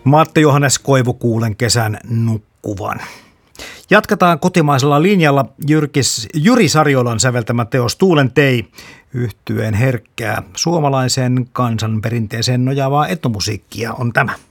Matti Johannes Koivukuulen kesän nukkuvan. Jatketaan kotimaisella linjalla Jyri Sariolan säveltämä teos Tuulen tei yhtyeen herkkää suomalaisen kansanperinteeseen nojaavaa etnomusiikkia on tämä.